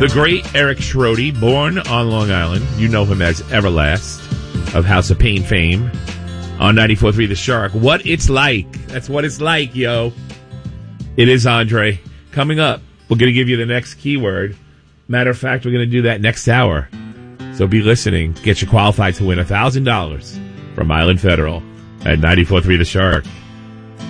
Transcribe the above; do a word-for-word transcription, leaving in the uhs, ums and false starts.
The great Eric Schrody, born on Long Island. You know him as Everlast of House of Pain fame on ninety-four point three The Shark. What it's like. That's what it's like, yo. It is Andre. Coming up, we're going to give you the next keyword. Matter of fact, we're going to do that next hour. So be listening. Get you qualified to win one thousand dollars from Island Federal at ninety-four point three The Shark.